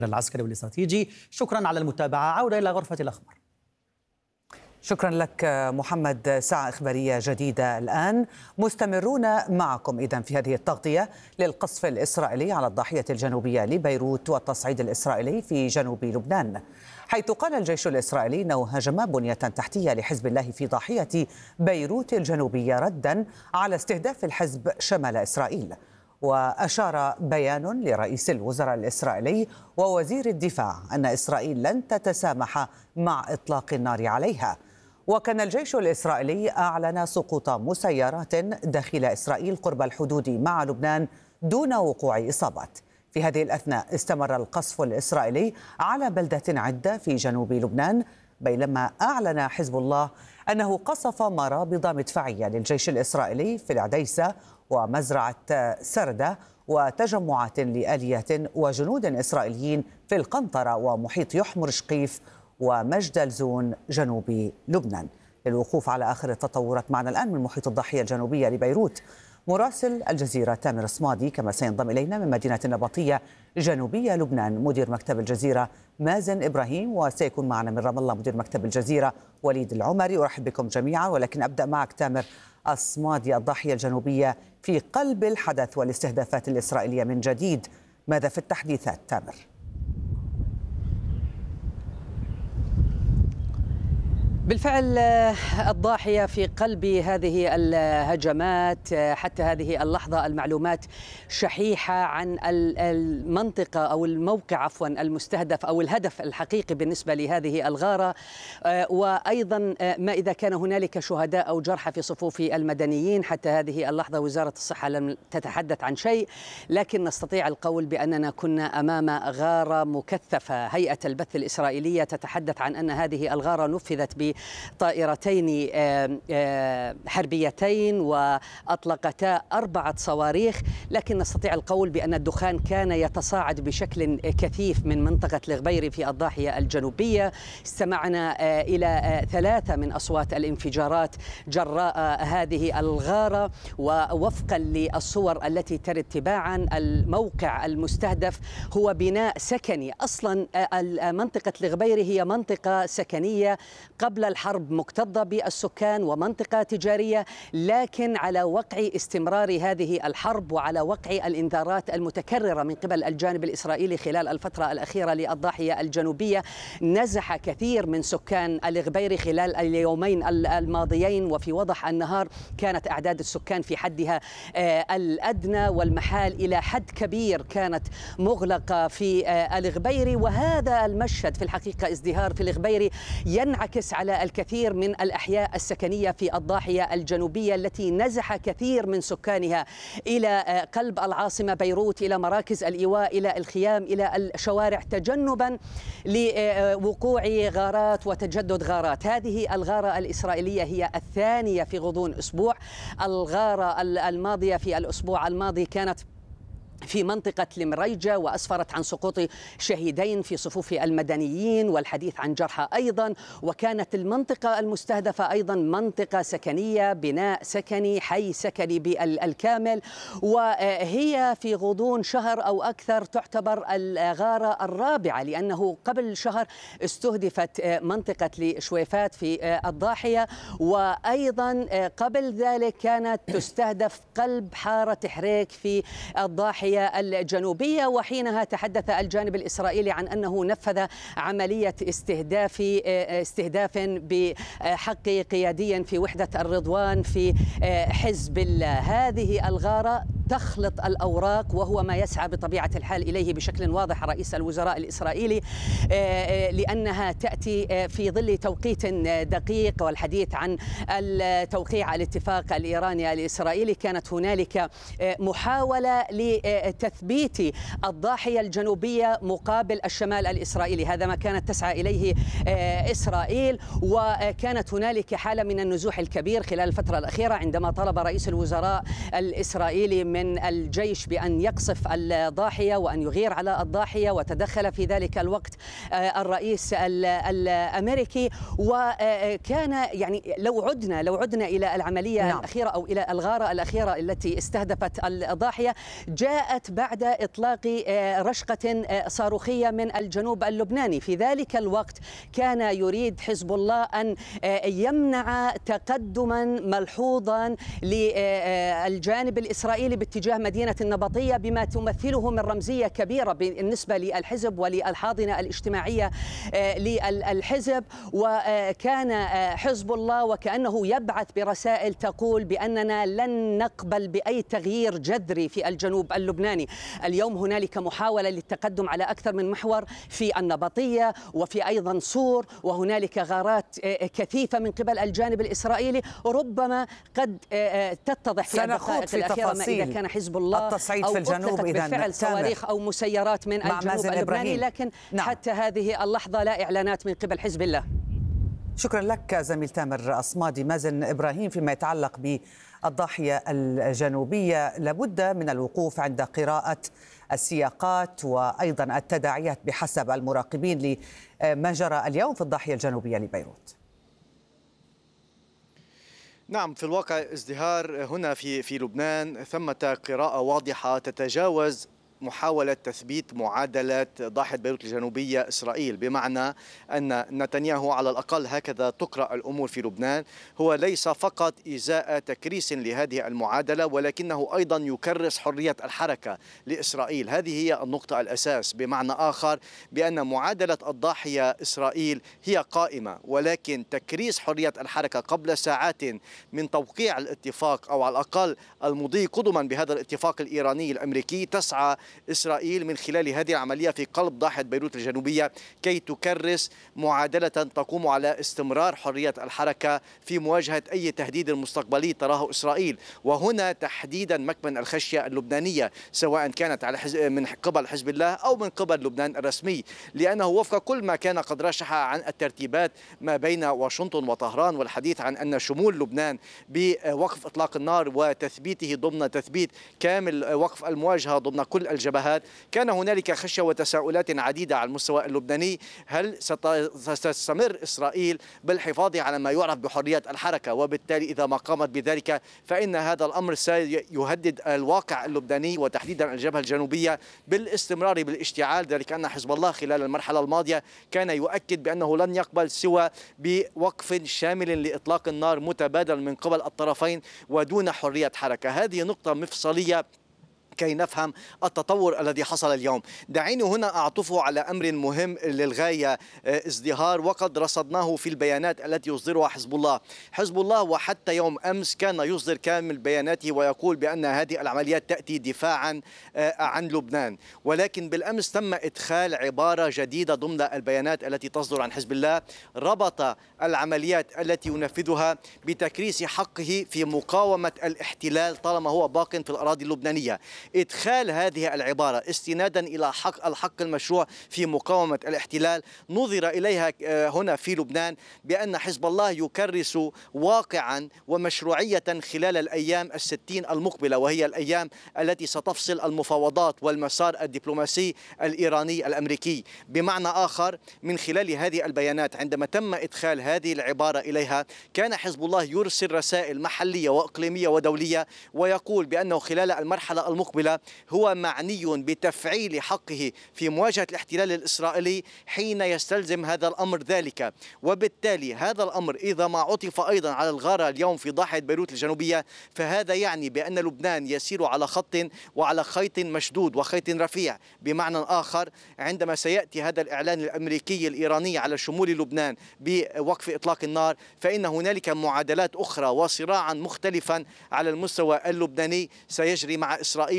العسكري والاستراتيجي. شكرا على المتابعة. عودة إلى غرفة الأخبار. شكرا لك محمد. ساعة إخبارية جديدة الآن، مستمرون معكم إذن في هذه التغطية للقصف الإسرائيلي على الضاحية الجنوبية لبيروت والتصعيد الإسرائيلي في جنوب لبنان، حيث قال الجيش الإسرائيلي أنه هاجم بنية تحتية لحزب الله في ضاحية بيروت الجنوبية ردا على استهداف الحزب شمال إسرائيل. وأشار بيان لرئيس الوزراء الإسرائيلي ووزير الدفاع أن إسرائيل لن تتسامح مع إطلاق النار عليها. وكان الجيش الإسرائيلي أعلن سقوط مسيرات داخل إسرائيل قرب الحدود مع لبنان دون وقوع إصابات. في هذه الأثناء استمر القصف الإسرائيلي على بلدة عدة في جنوب لبنان، بينما أعلن حزب الله أنه قصف مرابض مدفعية للجيش الإسرائيلي في العديسة ومزرعة سردة وتجمعات لآليات وجنود إسرائيليين في القنطرة ومحيط يحمر شقيف ومجد الزون جنوب لبنان. للوقوف على آخر التطورات معنا الآن من محيط الضاحية الجنوبية لبيروت مراسل الجزيرة تامر صمادي، كما سينضم إلينا من مدينة النبطية جنوبية لبنان مدير مكتب الجزيرة مازن إبراهيم، وسيكون معنا من رام الله مدير مكتب الجزيرة وليد العمري. أرحب بكم جميعا، ولكن أبدأ معك تامر الصمادي. الضاحية الجنوبية في قلب الحدث والاستهدافات الإسرائيلية من جديد، ماذا في التحديثات تامر؟ بالفعل الضاحية في قلب هذه الهجمات. حتى هذه اللحظة المعلومات شحيحة عن المنطقة أو الموقع المستهدف أو الهدف الحقيقي بالنسبة لهذه الغارة، وأيضا ما إذا كان هنالك شهداء أو جرحى في صفوف المدنيين. حتى هذه اللحظة وزارة الصحة لم تتحدث عن شيء، لكن نستطيع القول بأننا كنا أمام غارة مكثفة. هيئة البث الإسرائيلية تتحدث عن أن هذه الغارة نفذت طائرتين حربيتين وأطلقتا 4 صواريخ، لكن نستطيع القول بأن الدخان كان يتصاعد بشكل كثيف من منطقة الغبيري في الضاحية الجنوبية. استمعنا إلى 3 من أصوات الانفجارات جراء هذه الغارة، ووفقا للصور التي ترد تباعا الموقع المستهدف هو بناء سكني. أصلا منطقة الغبيري هي منطقة سكنية قبل الحرب مكتظة بالسكان ومنطقة تجارية، لكن على وقع استمرار هذه الحرب وعلى وقع الإنذارات المتكررة من قبل الجانب الإسرائيلي خلال الفترة الأخيرة للضاحية الجنوبية، نزح كثير من سكان الغبيري خلال اليومين الماضيين. وفي وضح النهار كانت أعداد السكان في حدها الأدنى، والمحال إلى حد كبير كانت مغلقة في الغبيري. وهذا المشهد في الحقيقة ازدهار في الغبيري ينعكس على الكثير من الأحياء السكنية في الضاحية الجنوبية التي نزح كثير من سكانها إلى قلب العاصمة بيروت، إلى مراكز الإيواء، إلى الخيام، إلى الشوارع، تجنبا لوقوع غارات وتجدد غارات. هذه الغارة الإسرائيلية هي الثانية في غضون أسبوع. الغارة الماضية في الأسبوع الماضي كانت في منطقة المريجة وأسفرت عن سقوط شهيدين في صفوف المدنيين والحديث عن جرحى أيضا. وكانت المنطقة المستهدفة أيضا منطقة سكنية، بناء سكني، حي سكني بالكامل، وهي في غضون شهر أو أكثر تعتبر الغارة الرابعة، لأنه قبل شهر استهدفت منطقة لشويفات في الضاحية، وأيضا قبل ذلك كانت تستهدف قلب حارة حريك في الضاحية الجنوبية. وحينها تحدث الجانب الإسرائيلي عن أنه نفذ عملية استهداف بحق قيادي في وحدة الرضوان في حزب الله. هذه الغارة تخلط الأوراق، وهو ما يسعى بطبيعة الحال إليه بشكل واضح رئيس الوزراء الإسرائيلي، لأنها تأتي في ظل توقيت دقيق والحديث عن توقيع الاتفاق الإيراني الإسرائيلي. كانت هنالك محاولة لتثبيت الضاحية الجنوبية مقابل الشمال الإسرائيلي، هذا ما كانت تسعى إليه إسرائيل. وكانت هنالك حالة من النزوح الكبير خلال الفترة الأخيرة عندما طلب رئيس الوزراء الإسرائيلي من من الجيش بأن يقصف الضاحية وأن يغير على الضاحية، وتدخل في ذلك الوقت الرئيس الأمريكي. وكان يعني لو عدنا إلى العملية الأخيرة أو إلى الغارة الأخيرة التي استهدفت الضاحية، جاءت بعد إطلاق رشقة صاروخية من الجنوب اللبناني. في ذلك الوقت كان يريد حزب الله أن يمنع تقدما ملحوظا للجانب الإسرائيلي باتجاه مدينة النبطية، بما تمثله من رمزية كبيرة بالنسبة للحزب وللحاضنة الاجتماعية للحزب. وكان حزب الله وكأنه يبعث برسائل تقول بأننا لن نقبل بأي تغيير جذري في الجنوب اللبناني. اليوم هنالك محاولة للتقدم على أكثر من محور في النبطية وفي أيضا صور، وهنالك غارات كثيفة من قبل الجانب الإسرائيلي. ربما قد تتضح في الدقائق الأخيرة ما إذا كان حزب الله التصعيد في الجنوب بالفعل صواريخ أو مسيرات من الجنوب اللبناني، لكن حتى هذه اللحظة لا إعلانات من قبل حزب الله. شكرا لك زميل تامر أصمادي. مازن إبراهيم، فيما يتعلق بالضاحية الجنوبية لابد من الوقوف عند قراءة السياقات وأيضا التداعيات بحسب المراقبين لما جرى اليوم في الضاحية الجنوبية لبيروت. نعم، في الواقع ازدهار هنا في لبنان ثمة قراءة واضحة تتجاوز محاولة تثبيت معادلة ضاحية بيروت الجنوبية إسرائيل، بمعنى أن نتنياهو على الأقل هكذا تقرأ الأمور في لبنان، هو ليس فقط إزاء تكريس لهذه المعادلة، ولكنه أيضا يكرس حرية الحركة لإسرائيل. هذه هي النقطة الأساس، بمعنى آخر بأن معادلة الضاحية إسرائيل هي قائمة، ولكن تكريس حرية الحركة قبل ساعات من توقيع الاتفاق أو على الأقل المضي قدما بهذا الاتفاق الإيراني الأمريكي، تسعى إسرائيل من خلال هذه العملية في قلب ضاحية بيروت الجنوبية كي تكرس معادلة تقوم على استمرار حرية الحركة في مواجهة أي تهديد مستقبلي تراه إسرائيل. وهنا تحديدا مكمن الخشية اللبنانية، سواء كانت على من قبل حزب الله أو من قبل لبنان الرسمي، لأنه وفق كل ما كان قد رشح عن الترتيبات ما بين واشنطن وطهران والحديث عن أن شمول لبنان بوقف إطلاق النار وتثبيته ضمن تثبيت كامل وقف المواجهة ضمن كل الجبهات، كان هنالك خشية وتساؤلات عديدة على المستوى اللبناني. هل ستستمر إسرائيل بالحفاظ على ما يعرف بحرية الحركة؟ وبالتالي إذا ما قامت بذلك فإن هذا الأمر سيهدد الواقع اللبناني وتحديدا الجبهة الجنوبية بالاستمرار بالاشتعال، ذلك أن حزب الله خلال المرحلة الماضية كان يؤكد بأنه لن يقبل سوى بوقف شامل لإطلاق النار متبادل من قبل الطرفين ودون حرية حركة. هذه نقطة مفصلية كي نفهم التطور الذي حصل اليوم. دعيني هنا أعطف على أمر مهم للغاية ازدهار وقد رصدناه في البيانات التي يصدرها حزب الله. حزب الله وحتى يوم أمس كان يصدر كامل بياناته ويقول بأن هذه العمليات تأتي دفاعا عن لبنان، ولكن بالأمس تم إدخال عبارة جديدة ضمن البيانات التي تصدر عن حزب الله، ربط العمليات التي ينفذها بتكريس حقه في مقاومة الاحتلال طالما هو باق في الأراضي اللبنانية. إدخال هذه العبارة استنادا إلى الحق المشروع في مقاومة الاحتلال نظر إليها هنا في لبنان بأن حزب الله يكرس واقعا ومشروعية خلال الأيام 60 المقبلة، وهي الأيام التي ستفصل المفاوضات والمسار الدبلوماسي الإيراني الأمريكي. بمعنى آخر، من خلال هذه البيانات عندما تم إدخال هذه العبارة إليها كان حزب الله يرسل رسائل محلية وإقليمية ودولية ويقول بأنه خلال المرحلة المقبلة هو معني بتفعيل حقه في مواجهة الاحتلال الإسرائيلي حين يستلزم هذا الأمر ذلك. وبالتالي هذا الأمر إذا ما عطف أيضا على الغارة اليوم في ضاحية بيروت الجنوبية فهذا يعني بأن لبنان يسير على خط وعلى خيط مشدود وخيط رفيع. بمعنى آخر، عندما سيأتي هذا الإعلان الأمريكي الإيراني على شمول لبنان بوقف إطلاق النار فإن هنالك معادلات أخرى وصراعا مختلفا على المستوى اللبناني سيجري مع إسرائيل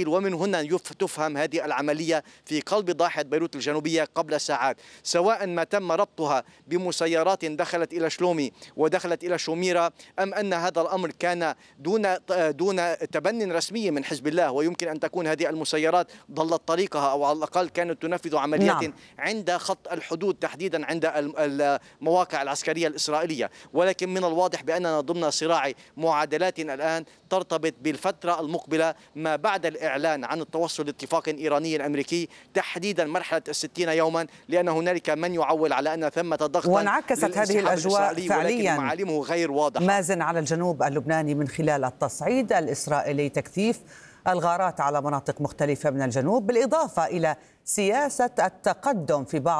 إسرائيل، ومن هنا تفهم هذه العملية في قلب ضاحية بيروت الجنوبية قبل ساعات، سواء ما تم ربطها بمسيرات دخلت إلى شلومي ودخلت إلى شوميرة، أم أن هذا الأمر كان دون تبن رسمي من حزب الله، ويمكن أن تكون هذه المسيرات ضلت طريقها أو على الأقل كانت تنفذ عمليات عند خط الحدود، تحديدا عند المواقع العسكرية الإسرائيلية. ولكن من الواضح بأننا ضمن صراع معادلات الآن ترتبط بالفترة المقبلة ما بعد الإعلان عن التوصل لاتفاق إيراني أمريكي، تحديدا مرحلة 60 يوما، لأن هنالك من يعول على أن ثمة ضغطا، وانعكست هذه الأجواء فعليا معالمه غير واضحة. مازن على الجنوب اللبناني من خلال التصعيد الإسرائيلي، تكثيف الغارات على مناطق مختلفة من الجنوب، بالإضافة إلى سياسة التقدم في بعض